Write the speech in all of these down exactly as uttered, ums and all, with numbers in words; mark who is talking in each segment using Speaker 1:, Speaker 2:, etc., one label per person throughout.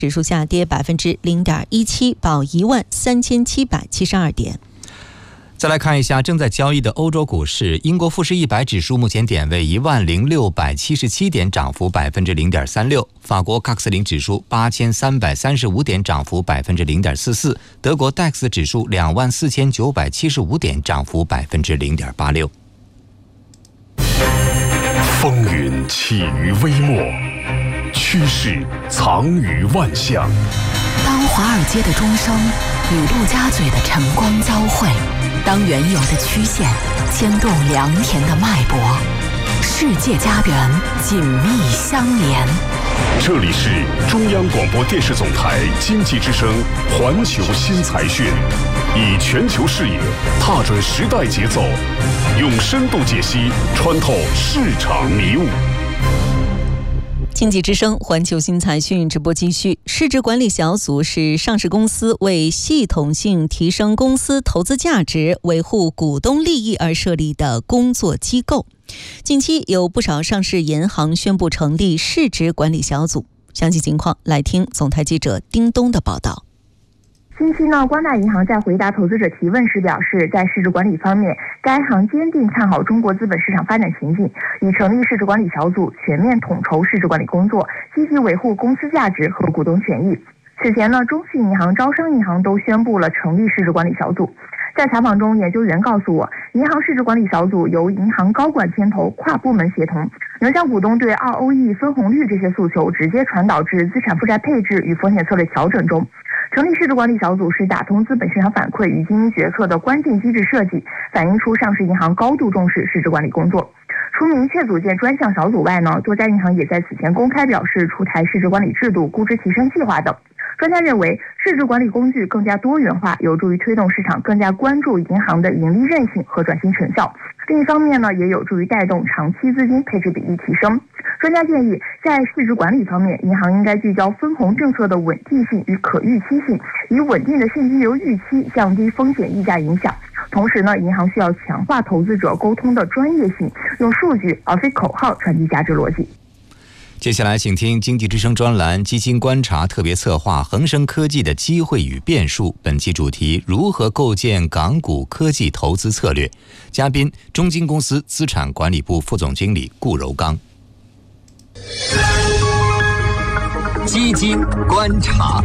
Speaker 1: 指数下跌百分之零点一七，报一万三千七百七十二点。
Speaker 2: 再来看一下正在交易的欧洲股市，英国富时一百指数目前点位一万零六百七十七点，涨幅百分之零点三六；法国卡克斯林指数八千三百三十五点，涨幅百分之零点四四；德国 D A X 指数两万四千九百七十五点，涨幅百分之零点八六。
Speaker 3: 风云起于微末，趋势藏于万象。
Speaker 4: 当华尔街的钟声与陆家嘴的晨光交汇，当原有的曲线牵动良田的脉搏，世界家园紧密相连。
Speaker 3: 这里是中央广播电视总台经济之声环球新财讯，以全球视野踏准时代节奏，用深度解析穿透市场迷雾。
Speaker 1: 经济之声环球新财讯直播继续。市值管理小组是上市公司为系统性提升公司投资价值、维护股东利益而设立的工作机构。近期有不少上市银行宣布成立市值管理小组，详细情况来听总台记者丁东的报道。
Speaker 5: 近期呢，光大银行在回答投资者提问时表示，在市值管理方面，该行坚定看好中国资本市场发展前景，已成立市值管理小组，全面统筹市值管理工作，积极维护公司价值和股东权益。此前呢，中信银行、招商银行都宣布了成立市值管理小组。在采访中，研究员告诉我，银行市值管理小组由银行高管牵头，跨部门协同，能将股东对 R O E、分红率这些诉求直接传导至资产负债配置与风险策略调整中。成立市值管理小组是打通资本市场反馈与经营决策的关键机制设计，反映出上市银行高度重视市值管理工作。除明确组建专项小组外呢，多家银行也在此前公开表示出台市值管理制度、估值提升计划等。专家认为，市值管理工具更加多元化，有助于推动市场更加关注银行的盈利韧性和转型成效。另一方面呢，也有助于带动长期资金配置比例提升。专家建议，在市值管理方面，银行应该聚焦分红政策的稳定性与可预期性，以稳定的现金流预期降低风险溢价影响。同时呢，银行需要强化投资者沟通的专业性，用数据而非口号传递价值逻辑。
Speaker 2: 接下来请听经济之声专栏基金观察特别策划恒生科技的机会与变数，本期主题如何构建港股科技投资策略，嘉宾中金公司资产管理部副总经理顾柔刚。
Speaker 6: 基金观察。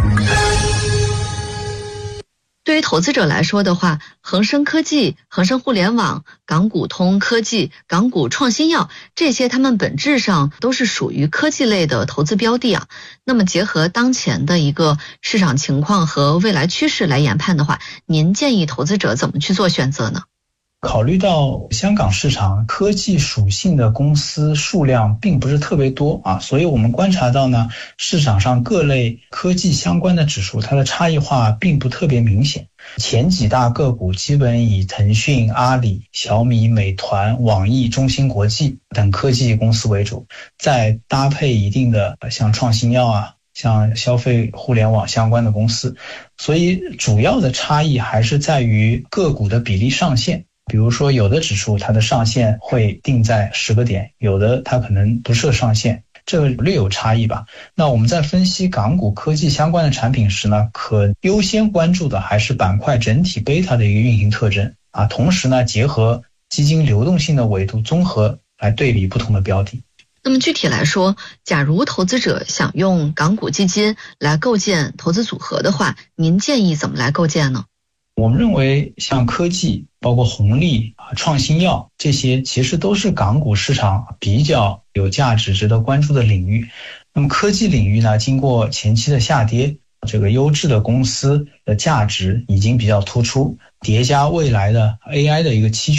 Speaker 7: 对于投资者来说的话，恒生科技、恒生互联网、港股通科技、港股创新药，这些它们本质上都是属于科技类的投资标的啊。那么结合当前的一个市场情况和未来趋势来研判的话，您建议投资者怎么去做选择呢？
Speaker 8: 考虑到香港市场科技属性的公司数量并不是特别多啊，所以我们观察到呢，市场上各类科技相关的指数，它的差异化并不特别明显。前几大个股基本以腾讯、阿里、小米、美团、网易、中芯国际等科技公司为主，再搭配一定的像创新药啊，像消费互联网相关的公司，所以主要的差异还是在于个股的比例上限。比如说有的指数它的上限会定在十个点，有的它可能不设上限，这个略有差异吧。那我们在分析港股科技相关的产品时呢，可优先关注的还是板块整体贝塔的一个运行特征啊，同时呢结合基金流动性的维度综合来对比不同的标的。
Speaker 7: 那么具体来说，假如投资者想用港股基金来构建投资组合的话，您建议怎么来构建呢？
Speaker 8: 我们认为像科技包括红利啊、创新药这些其实都是港股市场比较有价值值得关注的领域。那么科技领域呢，经过前期的下跌，这个优质的公司的价值已经比较突出，叠加未来的 A I 的一个期